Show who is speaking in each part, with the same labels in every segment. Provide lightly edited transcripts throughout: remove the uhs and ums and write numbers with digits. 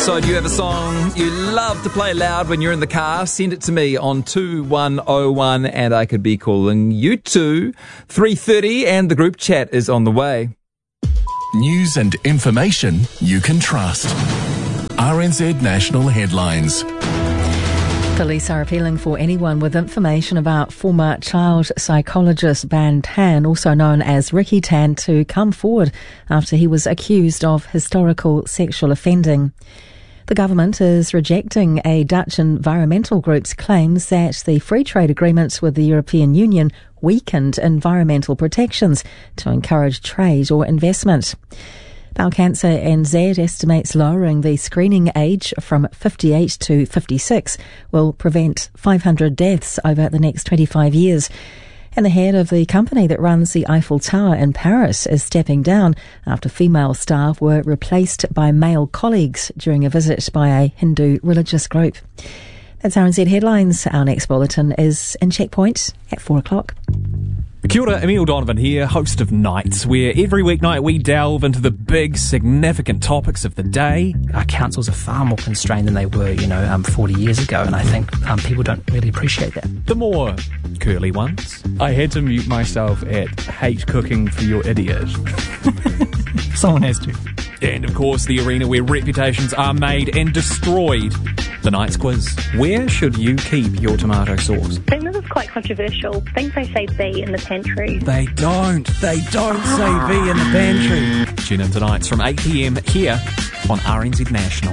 Speaker 1: So do you have a song you love to play loud when you're in the car? Send it to me on 2101 and I could be calling you too. 3:30 and the group chat is on the way.
Speaker 2: News and information you can trust. RNZ National Headlines.
Speaker 3: Police are appealing for anyone with information about former child psychologist Van Tan, also known as Ricky Tan, to come forward after he was accused of historical sexual offending. The government is rejecting a Dutch environmental group's claims that the free trade agreement with the European Union weakened environmental protections to encourage trade or investment. Bowel Cancer NZ estimates lowering the screening age from 58 to 56 will prevent 500 deaths over the next 25 years. And the head of the company that runs the Eiffel Tower in Paris is stepping down after female staff were replaced by male colleagues during a visit by a Hindu religious group. That's RNZ Headlines. Our next bulletin is in Checkpoint at 4 o'clock.
Speaker 4: Kia ora, Emile Donovan here, host of Nights, where every weeknight we delve into the big, significant topics of the day.
Speaker 5: Our councils are far more constrained than they were, 40 years ago, and I think people don't really appreciate that.
Speaker 4: The more curly ones.
Speaker 6: I had to mute myself at hate cooking for your idiot.
Speaker 5: Someone has to.
Speaker 4: And, of course, the arena where reputations are made and destroyed. The Nights Quiz. Where should you keep your tomato sauce?
Speaker 7: I think this is quite controversial. I think they say B in the pantry.
Speaker 4: They don't say V in the pantry. Tune in tonight from 8 p.m. here on RNZ National.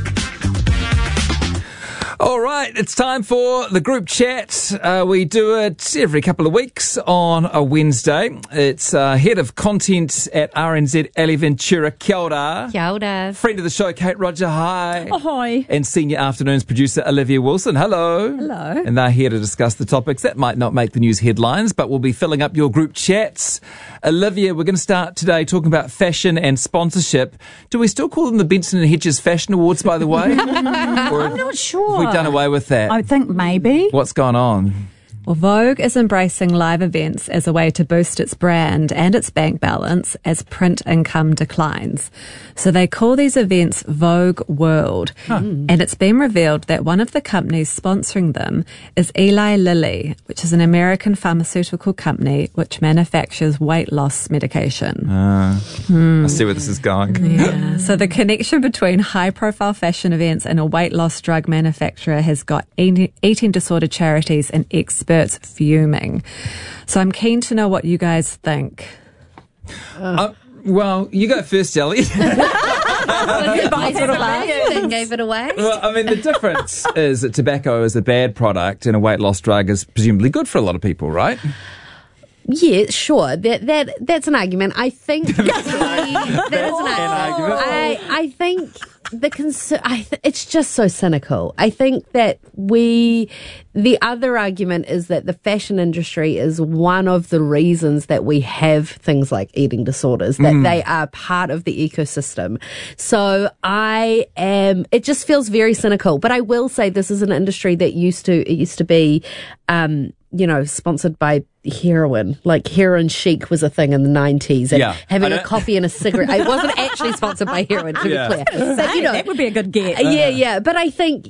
Speaker 1: All right, it's time for the group chat. We do it every couple of weeks on a Wednesday. It's Head of Content at RNZ, Ali Ventura. Kia ora.
Speaker 8: Kia ora.
Speaker 1: Friend of the show, Kate Roger. Hi.
Speaker 8: Ahoy.
Speaker 1: And Senior Afternoons producer, Olivia Wilson. Hello.
Speaker 8: Hello.
Speaker 1: And they're here to discuss the topics that might not make the news headlines, but we'll be filling up your group chats. Olivia, we're going to start today talking about fashion and sponsorship. Do we still call them the Benson and Hedges Fashion Awards, by the way?
Speaker 8: I'm not sure.
Speaker 1: We've done away with that.
Speaker 8: I think maybe.
Speaker 1: What's gone on?
Speaker 9: Well, Vogue is embracing live events as a way to boost its brand and its bank balance as print income declines. So they call these events Vogue World. And it's been revealed that one of the companies sponsoring them is Eli Lilly, which is an American pharmaceutical company which manufactures weight loss medication.
Speaker 1: I see where this is going.
Speaker 9: Yeah. So the connection between high-profile fashion events and a weight loss drug manufacturer has got eating disorder charities and experts fuming. So I'm keen to know what you guys think.
Speaker 1: Well, you go first, Ellie.
Speaker 8: and gave it away.
Speaker 1: Well, I mean, the difference is that tobacco is a bad product and a weight loss drug is presumably good for a lot of people, right?
Speaker 8: Yeah, sure. That's an argument. I think that is an argument. I think it's just so cynical. I think that the other argument is that the fashion industry is one of the reasons that we have things like eating disorders, that they are part of the ecosystem. So it just feels very cynical. But I will say this is an industry that used to be, sponsored by heroin. Like heroin chic was a thing in the 90s. And having a coffee and a cigarette. It wasn't actually sponsored by heroin, to be clear. But,
Speaker 9: that would be a good get.
Speaker 8: Yeah. But I think,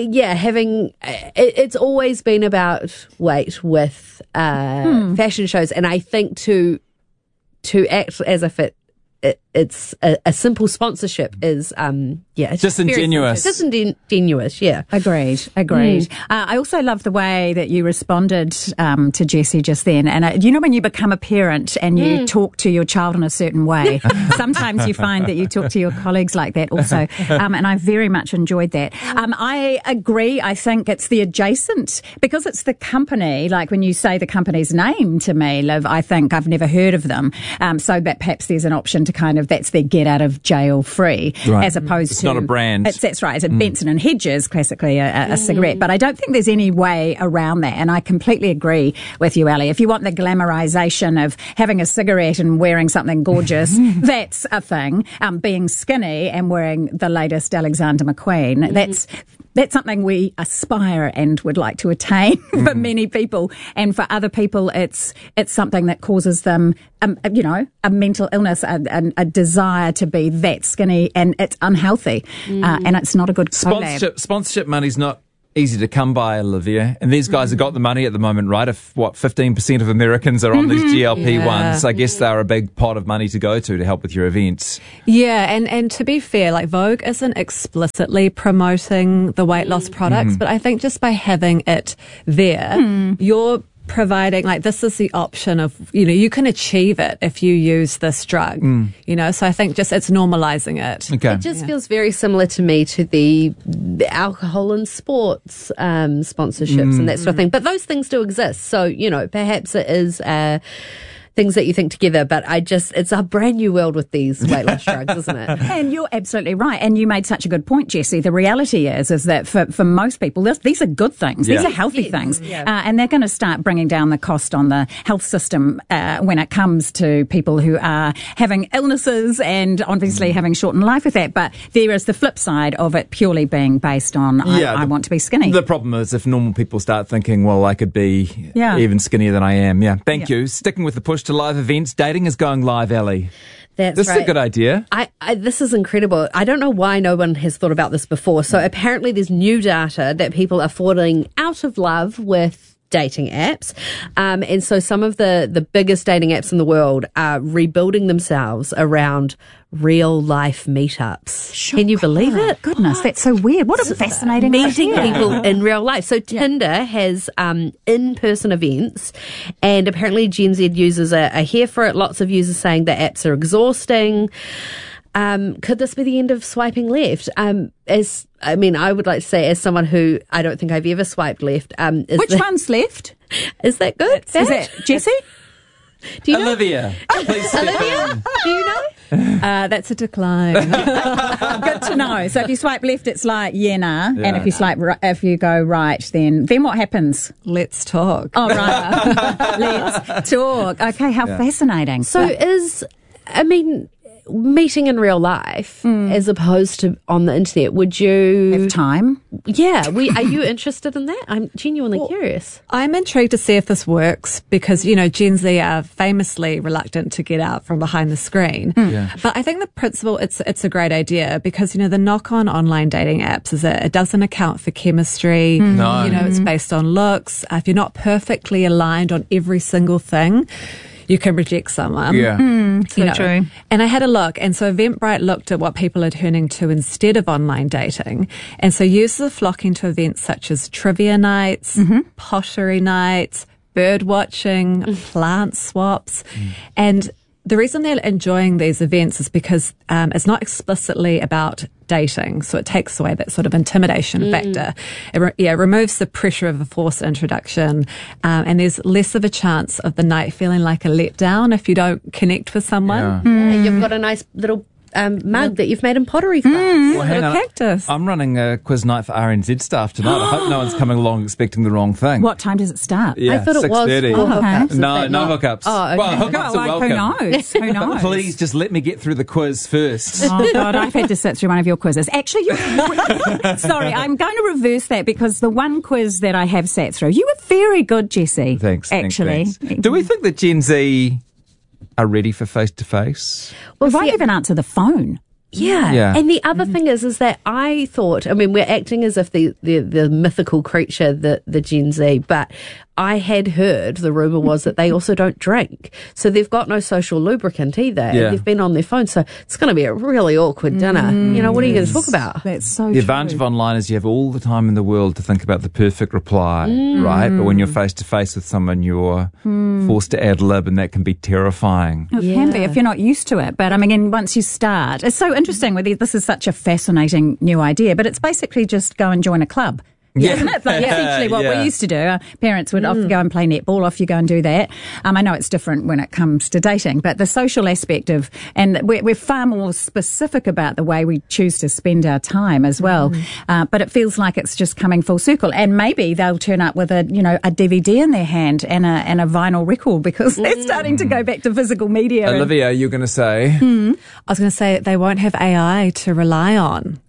Speaker 8: it's always been about weight with fashion shows. And I think to act as if it's a simple sponsorship is it's
Speaker 1: disingenuous.
Speaker 8: Disingenuous, yeah.
Speaker 10: Agreed. I also love the way that you responded to Jessie just then. And when you become a parent and you talk to your child in a certain way, sometimes you find that you talk to your colleagues like that also. And I very much enjoyed that. I agree. I think it's the adjacent, because it's the company, like when you say the company's name to me, Liv, I think I've never heard of them. So that perhaps there's an option to kind of, that's their get out of jail free, as opposed to...
Speaker 1: It's not a brand.
Speaker 10: That's right. It's a Benson and Hedges, classically a cigarette. But I don't think there's any way around that. And I completely agree with you, Ali. If you want the glamorization of having a cigarette and wearing something gorgeous, that's a thing. Being skinny and wearing the latest Alexander McQueen, that's that's something we aspire and would like to attain for many people, and for other people, it's something that causes them, a mental illness, a desire to be that skinny, and it's unhealthy, and it's not a good collab.
Speaker 1: Sponsorship money's not easy to come by, Olivia. And these guys have got the money at the moment, right? 15% of Americans are on these GLP-1s. I guess they're a big pot of money to go to help with your events.
Speaker 9: Yeah, and to be fair, like Vogue isn't explicitly promoting the weight loss products, but I think just by having it there, you're providing, like, this is the option of, you can achieve it if you use this drug, so I think just it's normalizing it.
Speaker 1: Okay.
Speaker 8: It just feels very similar to me to the alcohol and sports sponsorships and that sort of thing. But those things do exist. So, perhaps it is things that you think together, but it's a brand new world with these weight loss drugs, isn't it?
Speaker 10: And you're absolutely right. And you made such a good point, Jessie. The reality is that for most people, these are good things.
Speaker 1: Yeah.
Speaker 10: These are healthy things. Yeah. And they're going to start bringing down the cost on the health system when it comes to people who are having illnesses and obviously having shortened life with that. But there is the flip side of it purely being based on, I want to be skinny.
Speaker 1: The problem is if normal people start thinking, well, I could be even skinnier than I am. Yeah. Thank you. Sticking with the push to live events, dating is going live, Ellie.
Speaker 8: This
Speaker 1: is a good idea.
Speaker 8: This is incredible. I don't know why no one has thought about this before. So apparently there's new data that people are falling out of love with dating apps. And so some of the biggest dating apps in the world are rebuilding themselves around real life meetups.
Speaker 10: Sure.
Speaker 8: Can you believe it?
Speaker 10: Goodness, that's so weird. What a fascinating
Speaker 8: meeting
Speaker 10: idea.
Speaker 8: people in real life. So Tinder has in-person events, and apparently Gen Z users are here for it. Lots of users saying that apps are exhausting. Could this be the end of swiping left? I would like to say, as someone who I don't think I've ever swiped left.
Speaker 10: Which one's left?
Speaker 8: Is that good?
Speaker 10: Is that Jessie?
Speaker 8: Do you know?
Speaker 1: Olivia, please step in.
Speaker 8: Do you know?
Speaker 9: That's a decline.
Speaker 10: Good to know. So if you swipe left, it's like nah. And if you go right, then what happens?
Speaker 9: Let's talk.
Speaker 10: Oh right, let's talk. Okay, how fascinating.
Speaker 8: So meeting in real life as opposed to on the internet, would you
Speaker 10: have time?
Speaker 8: Yeah. Are you interested in that? I'm genuinely curious.
Speaker 9: I'm intrigued to see if this works because, Gen Z are famously reluctant to get out from behind the screen.
Speaker 1: Yeah.
Speaker 9: But I think the principle, it's a great idea because, the knock on online dating apps is that it doesn't account for chemistry.
Speaker 1: No.
Speaker 9: It's based on looks. If you're not perfectly aligned on every single thing, you can reject someone.
Speaker 1: Yeah.
Speaker 10: True.
Speaker 9: And I had a look, and so Eventbrite looked at what people are turning to instead of online dating. And so users are flocking to events such as trivia nights, pottery nights, bird watching, plant swaps. And the reason they're enjoying these events is because it's not explicitly about dating, so it takes away that sort of intimidation factor. It removes the pressure of a forced introduction, and there's less of a chance of the night feeling like a letdown if you don't connect with someone.
Speaker 8: Yeah, you've got a nice little mug that you've made in pottery for us.
Speaker 1: Well, hang on.
Speaker 9: Cactus.
Speaker 1: I'm running a quiz night for RNZ staff tonight. I hope no one's coming along expecting the wrong thing.
Speaker 10: What time does it start?
Speaker 1: Yeah,
Speaker 8: I thought it was
Speaker 1: 6:30.
Speaker 8: for hookups. Is
Speaker 1: No
Speaker 8: that
Speaker 1: no
Speaker 8: not?
Speaker 1: hookups.
Speaker 8: Oh, okay.
Speaker 1: Well, hookups are welcome.
Speaker 10: Who knows? Who knows?
Speaker 1: Please just let me get through the quiz first.
Speaker 10: Oh God, I've had to sit through one of your quizzes. Actually, sorry, I'm going to reverse that because the one quiz that I have sat through, you were very good, Jessie.
Speaker 1: Thanks.
Speaker 10: Actually,
Speaker 1: thanks. Do we think that Gen Z are ready for face-to-face?
Speaker 10: Well, why even answer the phone?
Speaker 8: Yeah. And the other thing is that I thought, we're acting as if the mythical creature, the Gen Z, but I had heard, the rumour was that they also don't drink. So they've got no social lubricant either.
Speaker 1: Yeah.
Speaker 8: And they've been on their phone. So it's going to be a really awkward dinner. What are you going to talk about?
Speaker 10: That's so
Speaker 1: The advantage of online is you have all the time in the world to think about the perfect reply, right? But when you're face-to-face with someone, you're forced to ad lib, and that can be terrifying.
Speaker 10: It can be if you're not used to it. But once you start, it's so interesting. This is such a fascinating new idea, but it's basically just go and join a club.
Speaker 1: Yeah.
Speaker 10: Isn't it? Like essentially what we used to do. Our parents would off go and play netball, off you go and do that. I know it's different when it comes to dating, but the social aspect and we're far more specific about the way we choose to spend our time as well. But it feels like it's just coming full circle. And maybe they'll turn up with a DVD in their hand and a vinyl record because they're starting to go back to physical media.
Speaker 1: Olivia, you're going to say?
Speaker 9: I was going to say they won't have AI to rely on.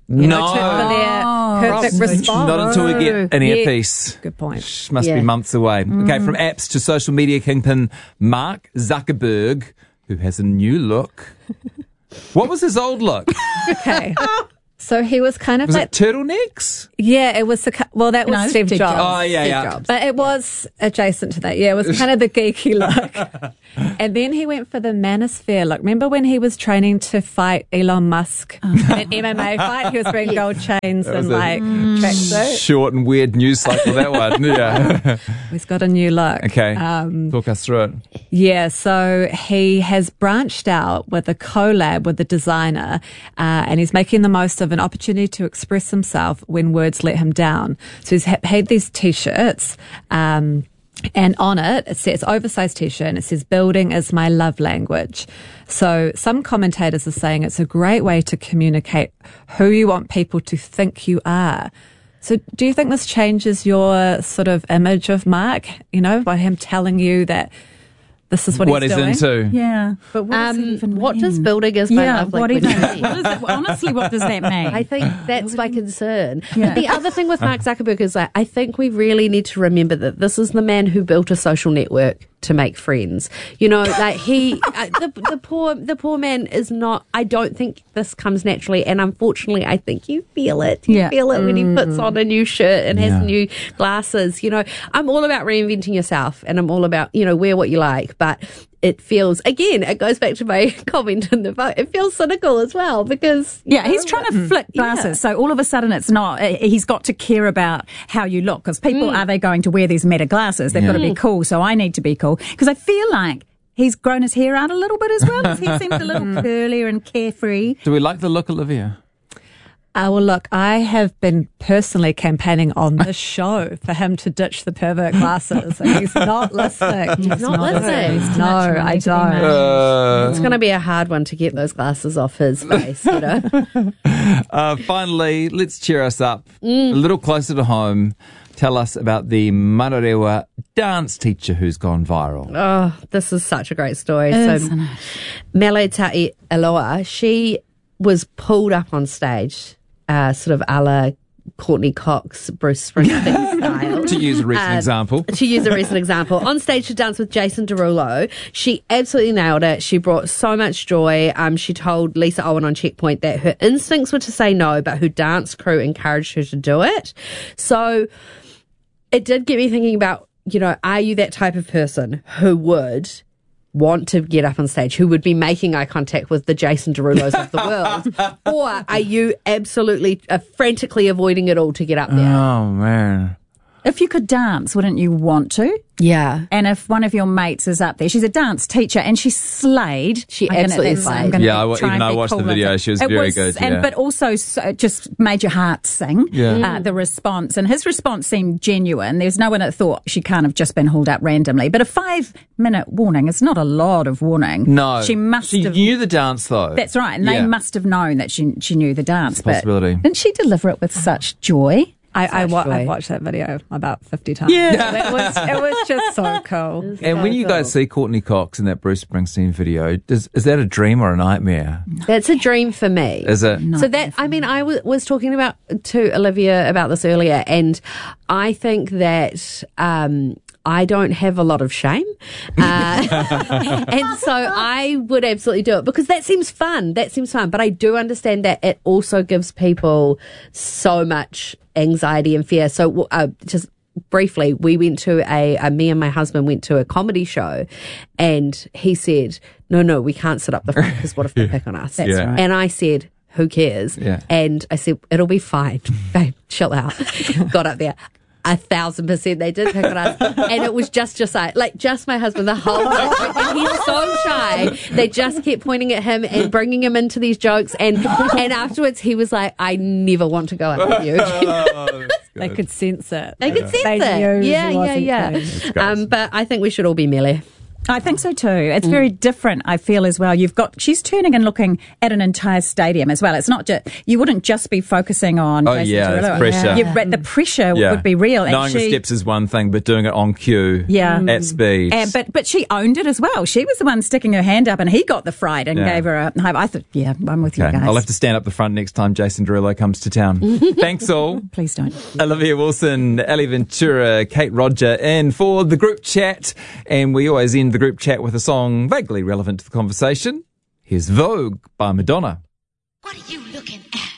Speaker 1: No.
Speaker 9: For their perfect response.
Speaker 1: Not until we get an earpiece.
Speaker 9: Good point.
Speaker 1: Which must be months away. Okay, from apps to social media kingpin Mark Zuckerberg, who has a new look. What was his old look?
Speaker 9: Okay. So he was kind of
Speaker 1: Was
Speaker 9: like
Speaker 1: it turtlenecks?
Speaker 9: Yeah, it was that was Steve Jobs.
Speaker 1: Oh, yeah.
Speaker 8: Jobs.
Speaker 9: But it was adjacent to that. Yeah, it was kind of the geeky look. And then he went for the manosphere look. Remember when he was training to fight Elon Musk in an MMA fight? He was wearing gold chains and tracksuit.
Speaker 1: Short and weird news cycle, that one. Yeah.
Speaker 9: He's got a new look.
Speaker 1: Okay. Talk us through it.
Speaker 9: Yeah, so he has branched out with a collab with the designer, and he's making the most of an opportunity to express himself when words let him down. So he's had these T-shirts, and on it says, oversized T-shirt, and it says, "Building is my love language." So some commentators are saying it's a great way to communicate who you want people to think you are. So do you think this changes your sort of image of Mark, by him telling you that this is what he's doing?
Speaker 1: into?
Speaker 10: Yeah. But
Speaker 8: what does building is my love
Speaker 10: what
Speaker 8: language
Speaker 10: even,
Speaker 8: mean?
Speaker 10: what is it, honestly, what does that mean?
Speaker 8: I think that's my concern.
Speaker 10: Yeah.
Speaker 8: But the other thing with Mark Zuckerberg is I think we really need to remember that this is the man who built a social network to make friends. Like he, the poor man is not. I don't think this comes naturally, and unfortunately, I think you feel it. You feel it when he puts on a new shirt and has new glasses. I'm all about reinventing yourself, and I'm all about wear what you like, but it feels, again, it goes back to my comment in the vote, it feels cynical as well because...
Speaker 10: Yeah, he's trying to flip glasses. Yeah. So all of a sudden it's not, he's got to care about how you look because people, are they going to wear these meta glasses? They've got to be cool, so I need to be cool. Because I feel like he's grown his hair out a little bit as well. He seems a little curlier and carefree.
Speaker 1: Do we like the look, Olivia?
Speaker 9: Well, look, I have been personally campaigning on this show for him to ditch the pervert glasses, and he's not listening.
Speaker 8: He's not listening.
Speaker 9: No, I don't.
Speaker 8: It's going to be a hard one to get those glasses off his face,
Speaker 1: Finally, let's cheer us up. A little closer to home. Tell us about the Manarewa dance teacher who's gone viral.
Speaker 8: Oh, this is such a great story. So, Mele Ta'i Eloa, she was pulled up on stage, sort of a la Courtney Cox, Bruce Springsteen style.
Speaker 1: To use a recent example.
Speaker 8: On stage to dance with Jason Derulo. She absolutely nailed it. She brought so much joy. She told Lisa Owen on Checkpoint that her instincts were to say no, but her dance crew encouraged her to do it. So it did get me thinking about, are you that type of person who would want to get up on stage, who would be making eye contact with the Jason Derulos of the world? Or are you absolutely frantically avoiding it all to get up there?
Speaker 1: Oh, man.
Speaker 10: If you could dance, wouldn't you want to?
Speaker 8: Yeah.
Speaker 10: And if one of your mates is up there, she's a dance teacher and she slayed.
Speaker 8: She absolutely slayed.
Speaker 1: Yeah, I watched the video. She was very good.
Speaker 10: Yeah. But also just made your heart sing, the response. And his response seemed genuine. There's no one that thought she can't have just been hauled up randomly. But a 5-minute warning is not a lot of warning.
Speaker 1: No.
Speaker 10: She
Speaker 1: knew the dance, though.
Speaker 10: That's right. And they must have known that she knew the dance.
Speaker 1: It's a possibility.
Speaker 10: But didn't she deliver it with such joy?
Speaker 9: I've watched that video about 50 times.
Speaker 1: Yeah.
Speaker 9: It was just so cool.
Speaker 1: And when you guys see Courtney Cox in that Bruce Springsteen video, is that a dream or a nightmare?
Speaker 8: That's a dream for me.
Speaker 1: Is it?
Speaker 8: So I was talking to Olivia about this earlier, and I think that I don't have a lot of shame. And so I would absolutely do it because that seems fun. But I do understand that it also gives people so much anxiety and fear. So just briefly, we went to me and my husband went to a comedy show, and he said, no, we can't sit up the front because what if they pick on us?
Speaker 10: That's right.
Speaker 8: And I said, who cares?
Speaker 1: Yeah.
Speaker 8: And I said, it'll be fine. Babe, chill out. Got up there. 1,000% they did pick on us, and it was just my husband the whole time. And he's so shy. They just kept pointing at him and bringing him into these jokes, and afterwards he was like, I never want to go out with you.
Speaker 9: They could sense it.
Speaker 8: They could sense it.
Speaker 9: Knew
Speaker 8: Yeah. But I think we should all be Mele.
Speaker 10: I think so too. It's very different, I feel, as well. She's turning and looking at an entire stadium as well. It's not just, you wouldn't just be focusing on Jason Derulo.
Speaker 1: That's pressure.
Speaker 10: The pressure would be real.
Speaker 1: Knowing the steps is one thing, but doing it on cue, at speed.
Speaker 10: But she owned it as well. She was the one sticking her hand up, and he got the fright and gave her a high. I thought, I'm with you guys.
Speaker 1: I'll have to stand up the front next time Jason Derulo comes to town. Thanks all.
Speaker 10: Please don't.
Speaker 1: Olivia Wilson, Ali Ventura, Kate Roger in for the group chat. And we always end the group chat with a song vaguely relevant to the conversation. Here's Vogue by Madonna.
Speaker 11: What are you looking at?